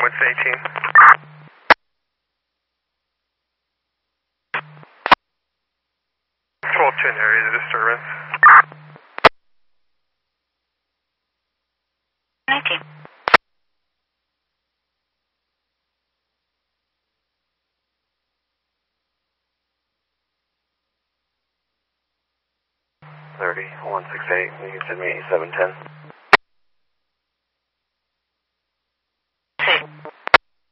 what's 18? Control 10 area of disturbance. 19. $30, 168, you can send me 710.